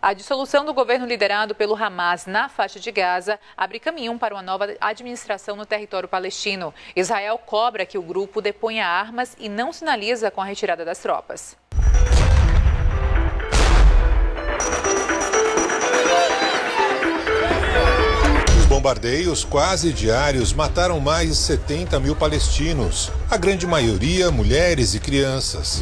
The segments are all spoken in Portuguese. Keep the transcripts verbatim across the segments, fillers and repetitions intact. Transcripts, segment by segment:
A dissolução do governo liderado pelo Hamas na faixa de Gaza abre caminho para uma nova administração no território palestino. Israel cobra que o grupo deponha armas e não sinaliza com a retirada das tropas. Os bombardeios quase diários mataram mais de setenta mil palestinos, a grande maioria mulheres e crianças.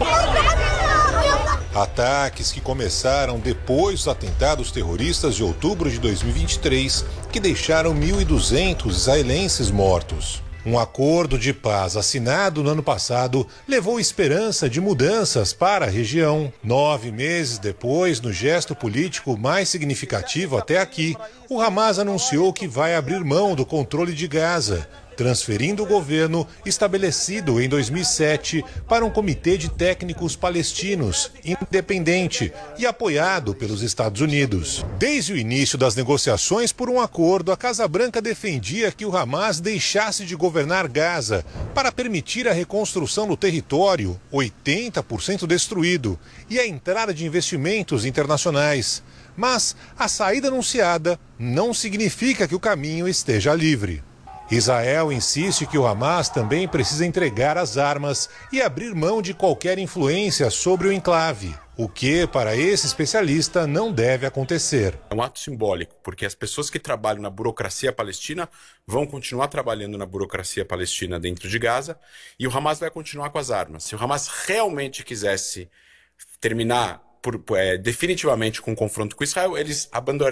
Ataques que começaram depois dos atentados terroristas de outubro de dois mil e vinte e três, que deixaram mil e duzentos israelenses mortos. Um acordo de paz assinado no ano passado levou esperança de mudanças para a região. Nove meses depois, no gesto político mais significativo até aqui, o Hamas anunciou que vai abrir mão do controle de Gaza, transferindo o governo estabelecido em dois mil e sete para um comitê de técnicos palestinos, independente e apoiado pelos Estados Unidos. Desde o início das negociações por um acordo, a Casa Branca defendia que o Hamas deixasse de governar Gaza para permitir a reconstrução do território, oitenta por cento destruído, e a entrada de investimentos internacionais. Mas a saída anunciada não significa que o caminho esteja livre. Israel insiste que o Hamas também precisa entregar as armas e abrir mão de qualquer influência sobre o enclave, o que, para esse especialista, não deve acontecer. É um ato simbólico, porque as pessoas que trabalham na burocracia palestina vão continuar trabalhando na burocracia palestina dentro de Gaza e o Hamas vai continuar com as armas. Se o Hamas realmente quisesse terminar por, é, definitivamente com o confronto com Israel, eles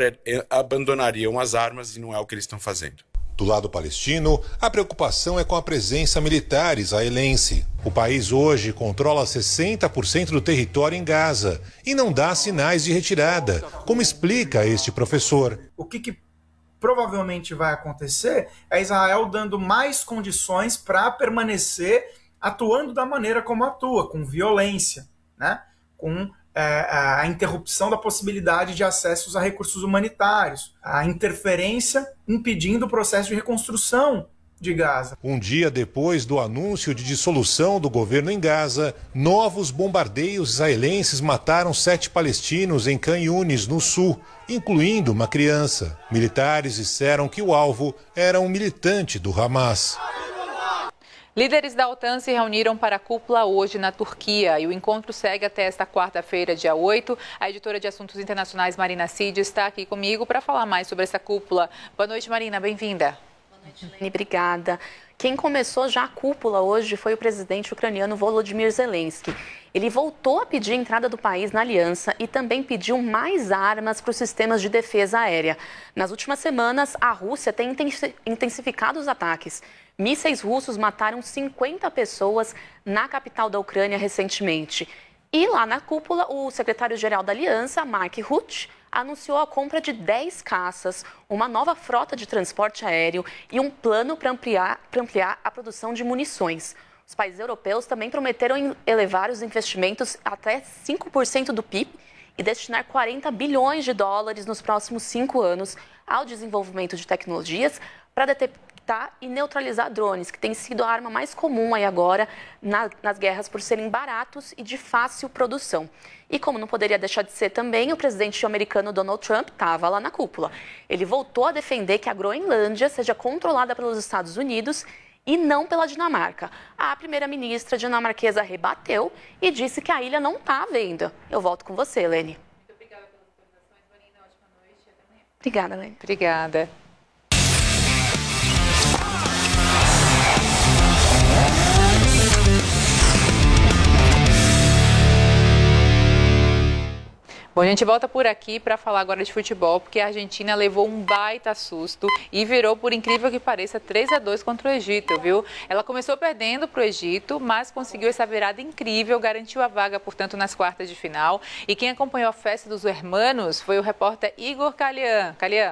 abandonariam as armas e não é o que eles estão fazendo. Do lado palestino, a preocupação é com a presença militar israelense. O país hoje controla sessenta por cento do território em Gaza e não dá sinais de retirada, como explica este professor. O que, que provavelmente vai acontecer é Israel dando mais condições para permanecer atuando da maneira como atua, com violência, né? com a interrupção da possibilidade de acessos a recursos humanitários, a interferência impedindo o processo de reconstrução de Gaza. Um dia depois do anúncio de dissolução do governo em Gaza, novos bombardeios israelenses mataram sete palestinos em Khan Yunis, no sul, incluindo uma criança. Militares disseram que o alvo era um militante do Hamas. Líderes da OTAN se reuniram para a cúpula hoje na Turquia e o encontro segue até esta quarta-feira, dia oito. A editora de Assuntos Internacionais, Marina Cid, está aqui comigo para falar mais sobre essa cúpula. Boa noite, Marina, bem-vinda. Boa noite, Lene, obrigada. Quem começou já a cúpula hoje foi o presidente ucraniano Volodymyr Zelensky. Ele voltou a pedir a entrada do país na aliança e também pediu mais armas para os sistemas de defesa aérea. Nas últimas semanas, a Rússia tem intensificado os ataques. Mísseis russos mataram cinquenta pessoas na capital da Ucrânia recentemente. E lá na cúpula, o secretário-geral da aliança, Mark Rutte, anunciou a compra de dez caças, uma nova frota de transporte aéreo e um plano para ampliar, para ampliar a produção de munições. Os países europeus também prometeram elevar os investimentos até cinco por cento do P I B e destinar quarenta bilhões de dólares nos próximos cinco anos ao desenvolvimento de tecnologias para detectar e neutralizar drones, que tem sido a arma mais comum aí agora na, nas guerras por serem baratos e de fácil produção. E como não poderia deixar de ser também, o presidente americano Donald Trump estava lá na cúpula. Ele voltou a defender que a Groenlândia seja controlada pelos Estados Unidos e não pela Dinamarca. A primeira-ministra dinamarquesa rebateu e disse que a ilha não está à venda. Eu volto com você, Lene. Muito obrigada pelas informações, Marina. Ótima noite e até amanhã. Obrigada, Lene. Obrigada. Bom, a gente volta por aqui para falar agora de futebol, porque a Argentina levou um baita susto e virou, por incrível que pareça, três a dois contra o Egito, viu? Ela começou perdendo para o Egito, mas conseguiu essa virada incrível, garantiu a vaga, portanto, nas quartas de final. E quem acompanhou a festa dos hermanos foi o repórter Igor Calian. Calian.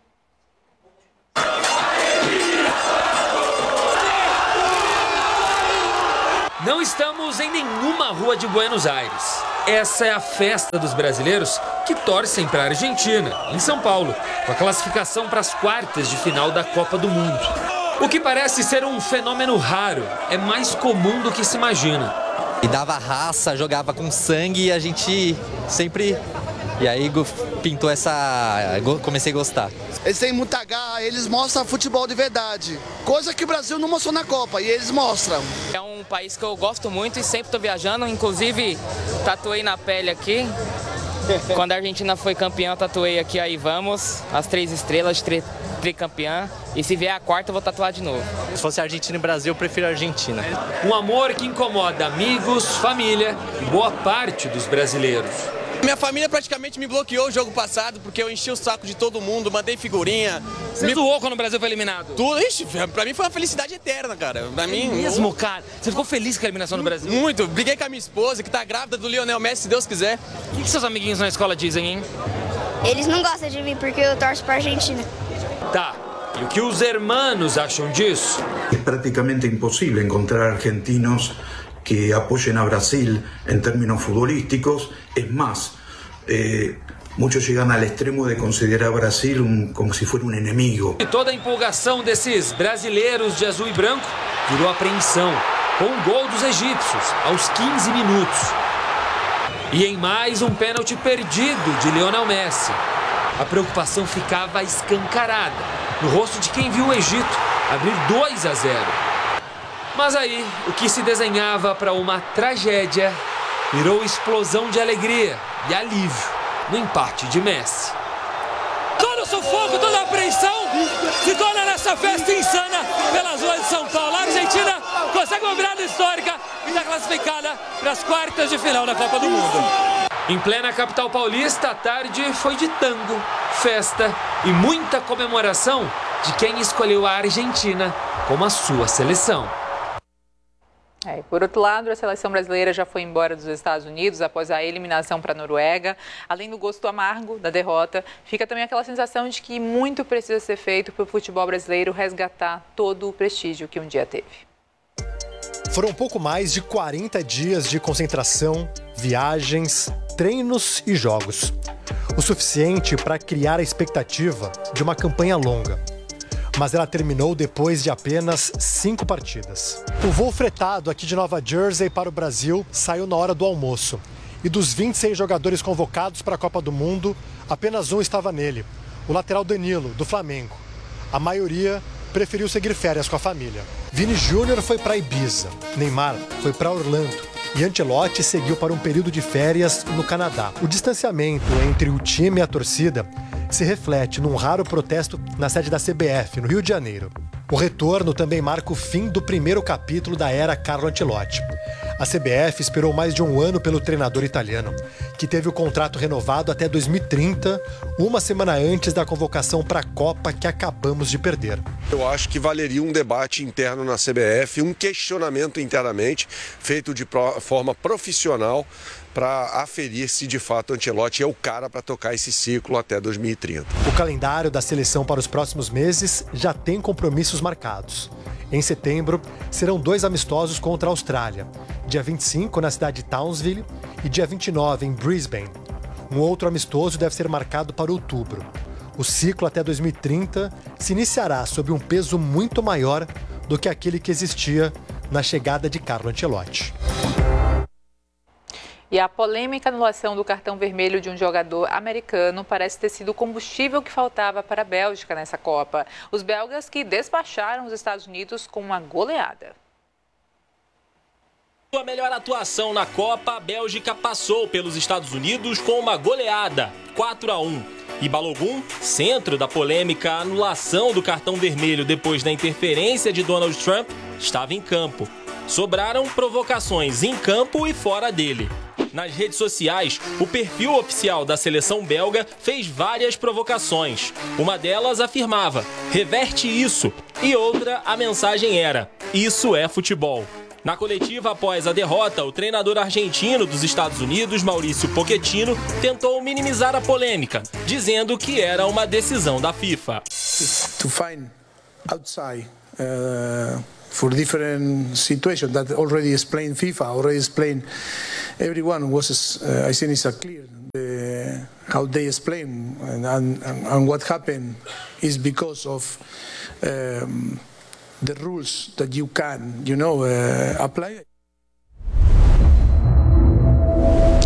Não estamos em nenhuma rua de Buenos Aires. Essa é a festa dos brasileiros que torcem para a Argentina, em São Paulo, com a classificação para as quartas de final da Copa do Mundo. O que parece ser um fenômeno raro é mais comum do que se imagina. E dava raça, jogava com sangue e a gente sempre E aí pintou essa... comecei a gostar. Eles têm muita garra, eles mostram futebol de verdade. Coisa que o Brasil não mostrou na Copa, e eles mostram. É um país que eu gosto muito e sempre estou viajando, inclusive tatuei na pele aqui. Quando a Argentina foi campeã, eu tatuei aqui, aí vamos, as três estrelas, tri, tricampeã. E se vier a quarta, eu vou tatuar de novo. Se fosse Argentina e Brasil, eu prefiro a Argentina. Um amor que incomoda amigos, família e boa parte dos brasileiros. Minha família praticamente me bloqueou o jogo passado, porque eu enchi o saco de todo mundo, mandei figurinha. Você me zoou quando o Brasil foi eliminado? Tudo, ixi, pra mim foi uma felicidade eterna, cara. Pra mim... É mesmo, cara? Você ficou feliz com a eliminação do Brasil? Muito, briguei com a minha esposa, que tá grávida do Lionel Messi, se Deus quiser. O que, que seus amiguinhos na escola dizem, hein? Eles não gostam de mim porque eu torço pra Argentina. Tá, e o que os hermanos acham disso? É praticamente impossível encontrar argentinos que apoyen a Brasil en términos futbolísticos. Es más, eh, muchos llegan al extremo de considerar a Brasil un, como si fuera un enemigo. E toda a empolgação desses brasileiros de azul e branco virou apreensão, com o gol dos egípcios aos quinze minutos. E em mais um pênalti perdido de Lionel Messi. A preocupação ficava escancarada no rosto de quem viu o Egito abrir dois a zero. Mas aí, o que se desenhava para uma tragédia virou explosão de alegria e alívio no empate de Messi. Todo o sufoco, toda a apreensão se torna nessa festa insana pelas ruas de São Paulo. A Argentina consegue uma virada histórica e está classificada para as quartas de final da Copa do Mundo. Em plena capital paulista, a tarde foi de tango, festa e muita comemoração de quem escolheu a Argentina como a sua seleção. É, por outro lado, a seleção brasileira já foi embora dos Estados Unidos após a eliminação para a Noruega. Além do gosto amargo da derrota, fica também aquela sensação de que muito precisa ser feito para o futebol brasileiro resgatar todo o prestígio que um dia teve. Foram pouco mais de quarenta dias de concentração, viagens, treinos e jogos. O suficiente para criar a expectativa de uma campanha longa. Mas ela terminou depois de apenas cinco partidas. O voo fretado aqui de Nova Jersey para o Brasil saiu na hora do almoço. E dos vinte e seis jogadores convocados para a Copa do Mundo, apenas um estava nele, o lateral Danilo, do Flamengo. A maioria preferiu seguir férias com a família. Vini Júnior foi para Ibiza, Neymar foi para Orlando e Ancelotti seguiu para um período de férias no Canadá. O distanciamento entre o time e a torcida se reflete num raro protesto na sede da C B F, no Rio de Janeiro. O retorno também marca o fim do primeiro capítulo da era Carlo Ancelotti. A C B F esperou mais de um ano pelo treinador italiano, que teve o contrato renovado até dois mil e trinta, uma semana antes da convocação para a Copa que acabamos de perder. Eu acho que valeria um debate interno na C B F, um questionamento internamente, feito de forma profissional, para aferir se de fato Ancelotti é o cara para tocar esse ciclo até dois mil e trinta. O calendário da seleção para os próximos meses já tem compromissos marcados. Em setembro, serão dois amistosos contra a Austrália, dia vinte e cinco na cidade de Townsville e dia vinte e nove em Brisbane. Um outro amistoso deve ser marcado para outubro. O ciclo até dois mil e trinta se iniciará sob um peso muito maior do que aquele que existia na chegada de Carlo Ancelotti. E a polêmica anulação do cartão vermelho de um jogador americano parece ter sido o combustível que faltava para a Bélgica nessa Copa. Os belgas que despacharam os Estados Unidos com uma goleada. Sua melhor atuação na Copa, a Bélgica passou pelos Estados Unidos com uma goleada, quatro a um. E Balogun, centro da polêmica anulação do cartão vermelho depois da interferência de Donald Trump, estava em campo. Sobraram provocações em campo e fora dele. Nas redes sociais, o perfil oficial da seleção belga fez várias provocações. Uma delas afirmava, reverte isso. E outra, a mensagem era, isso é futebol. Na coletiva após a derrota, o treinador argentino dos Estados Unidos, Mauricio Pochettino, tentou minimizar a polêmica, dizendo que era uma decisão da FIFA. To find outside, uh... for different situations that already explained FIFA, already explained everyone was, uh, I think it's a clear uh, how they explain and, and, and what happened is because of um, the rules that you can, you know, uh, apply.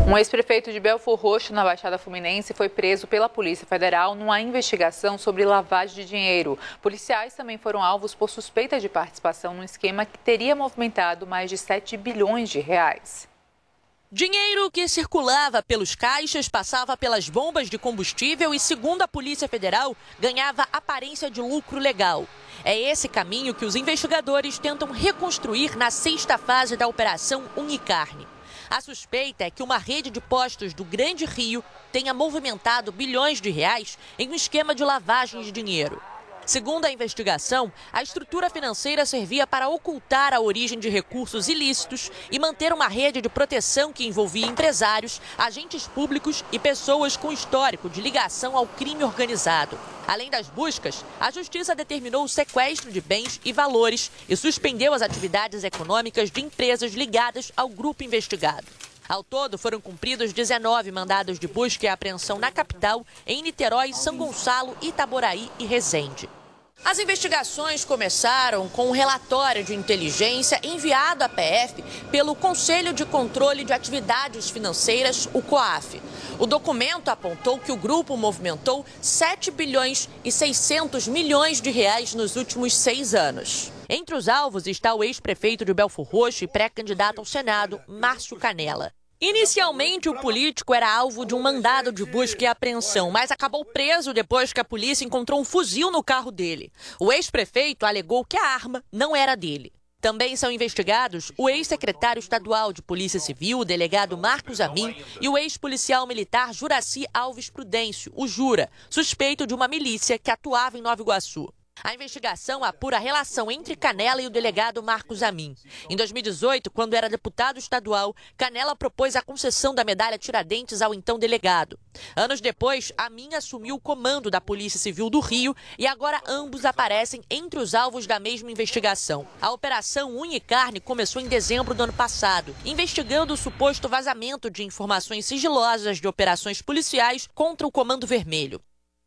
Um ex-prefeito de Belfor Roxo, na Baixada Fluminense, foi preso pela Polícia Federal numa investigação sobre lavagem de dinheiro. Policiais também foram alvos por suspeita de participação num esquema que teria movimentado mais de sete bilhões de reais. Dinheiro que circulava pelos caixas, passava pelas bombas de combustível e, segundo a Polícia Federal, ganhava aparência de lucro legal. É esse caminho que os investigadores tentam reconstruir na sexta fase da Operação Unicarne. A suspeita é que uma rede de postos do Grande Rio tenha movimentado bilhões de reais em um esquema de lavagem de dinheiro. Segundo a investigação, a estrutura financeira servia para ocultar a origem de recursos ilícitos e manter uma rede de proteção que envolvia empresários, agentes públicos e pessoas com histórico de ligação ao crime organizado. Além das buscas, a Justiça determinou o sequestro de bens e valores e suspendeu as atividades econômicas de empresas ligadas ao grupo investigado. Ao todo, foram cumpridos dezenove mandados de busca e apreensão na capital, em Niterói, São Gonçalo, Itaboraí e Resende. As investigações começaram com um relatório de inteligência enviado à P F pelo Conselho de Controle de Atividades Financeiras, o COAF. O documento apontou que o grupo movimentou sete bilhões e seiscentos milhões de reais nos últimos seis anos. Entre os alvos está o ex-prefeito de Belfor Roxo e pré-candidato ao Senado, Márcio Canella. Inicialmente, o político era alvo de um mandado de busca e apreensão, mas acabou preso depois que a polícia encontrou um fuzil no carro dele. O ex-prefeito alegou que a arma não era dele. Também são investigados o ex-secretário estadual de Polícia Civil, o delegado Marcos Amin, e o ex-policial militar Juraci Alves Prudêncio, o Jura, suspeito de uma milícia que atuava em Nova Iguaçu. A investigação apura a relação entre Canella e o delegado Marcos Amin. Em dois mil e dezoito, quando era deputado estadual, Canella propôs a concessão da medalha Tiradentes ao então delegado. Anos depois, Amin assumiu o comando da Polícia Civil do Rio e agora ambos aparecem entre os alvos da mesma investigação. A Operação Unha e Carne começou em dezembro do ano passado, investigando o suposto vazamento de informações sigilosas de operações policiais contra o Comando Vermelho.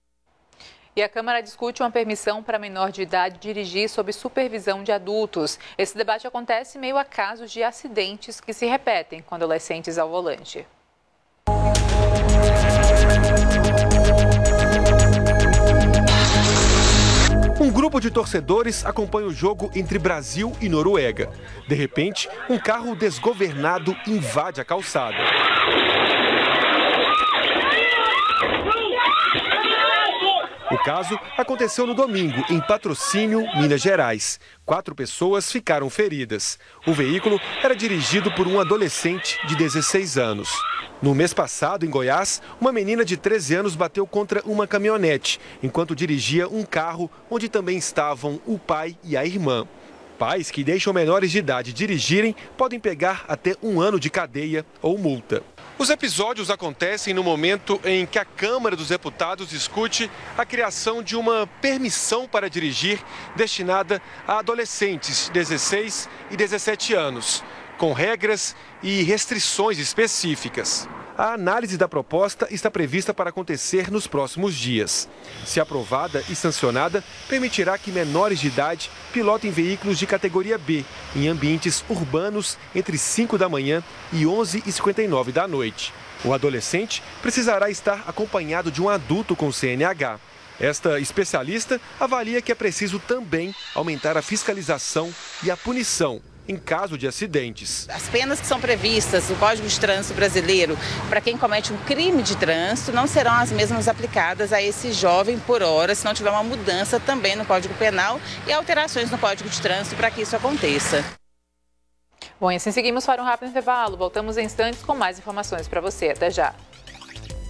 E a Câmara discute uma permissão para menor de idade dirigir sob supervisão de adultos. Esse debate acontece em meio a casos de acidentes que se repetem com adolescentes ao volante. Um grupo de torcedores acompanha o jogo entre Brasil e Noruega. De repente, um carro desgovernado invade a calçada. O caso aconteceu no domingo, em Patrocínio, Minas Gerais. Quatro pessoas ficaram feridas. O veículo era dirigido por um adolescente de dezesseis anos. No mês passado, em Goiás, uma menina de treze anos bateu contra uma caminhonete, enquanto dirigia um carro onde também estavam o pai e a irmã. Pais que deixam menores de idade dirigirem podem pegar até um ano de cadeia ou multa. Os episódios acontecem no momento em que a Câmara dos Deputados discute a criação de uma permissão para dirigir destinada a adolescentes de dezesseis e dezessete anos, com regras e restrições específicas. A análise da proposta está prevista para acontecer nos próximos dias. Se aprovada e sancionada, permitirá que menores de idade pilotem veículos de categoria B em ambientes urbanos entre cinco da manhã e onze e cinquenta e nove da noite. O adolescente precisará estar acompanhado de um adulto com C N H. Esta especialista avalia que é preciso também aumentar a fiscalização e a punição em caso de acidentes. As penas que são previstas no Código de Trânsito brasileiro para quem comete um crime de trânsito não serão as mesmas aplicadas a esse jovem por hora, se não tiver uma mudança também no Código Penal e alterações no Código de Trânsito para que isso aconteça. Bom, e assim seguimos para um rápido intervalo. Voltamos em instantes com mais informações para você. Até já.